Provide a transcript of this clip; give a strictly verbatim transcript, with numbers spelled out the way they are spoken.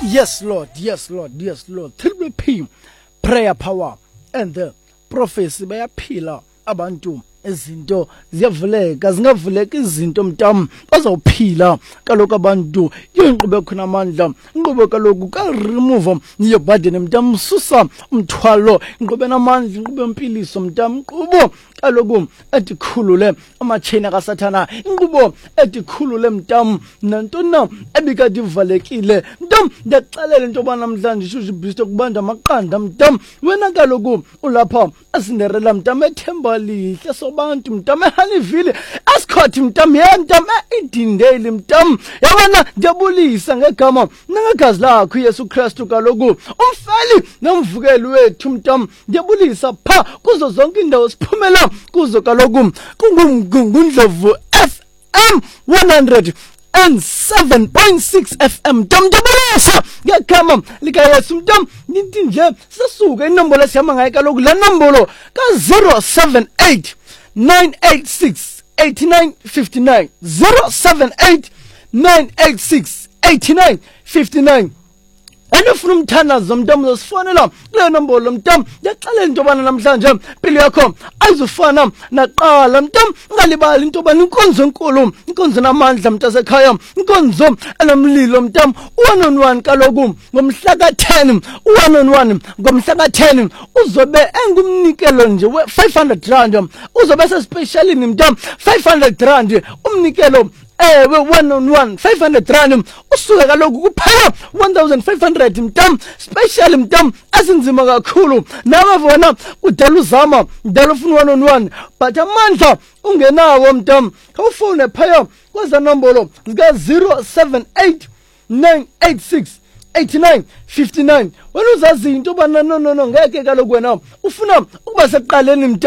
Yes, Lord. Yes, Lord. Yes, Lord. Triple P, prayer power and the prophecy bayaphila abantu izinto ziyavuleka zingavuleka izinto mntam bazawuphila kaloku abantu yinqube khona amandla inqube kaloku ka remove your burden mntam susa umthwalo inqube namandla inqube impiliso mntam inqubo kaloku edikhulule amachain akasathana inqubo edikhulule mntam nantona ebikade ivalekile mntam ndiyaxelela into bana namhlanje ishushu bhisto kubanda amaqanda mntam wena kaloku ulapha asinderela mntam ethemba lihle sobantu mntam eHoneyville asikhothi mntam yentam eIdindale mntam yabona ndiyabulisa ngegama nangegazi lakho uYesu Kristu kaloku umfeli nomvukeli wethu mntam ndiyabulisa pha kuzo zonke indawo siphumela kuzo kaloku kungundlovu F M one hundred and seven point six F M mntam ndiyabulisa ngegama likaYesu mntam nithi nje sisuka inombolo esihamba ngayo kaloku la nombolo ka zero seven eight nine eight six eight nine five nine zero seven eight nine eight six eight nine five nine. Andifuna umthandazo mntam uzosifonela kule nombolo mntam ndiyaxelela into bana namhlanje impilo yakho ayizufana naqala mntam ungalibali into bana inkonzo enkulu inkonzo namandla mntasekhaya inkonzo enomlilo mntam one on one kaloku ngomhla ka ten one on one ngomhla ka ten uzobe engumnikelo nje we five hundred rand uzobe sespecialini mntam five hundred rand umnikelo ewe one on one five hundred rand usuka kaloku kuphela one thousand five hundred mntam special mntam asinzima kakhulu nawe vona udala uzama udala ufuna one on one but amandla ungenawo mntam khawufone phaya kweza nombolo zika zero seven eight nine eight six eight nine five nine wena uzazi into bana no no no ngeke kaloku wena ufuna ukuba seqaleni mntam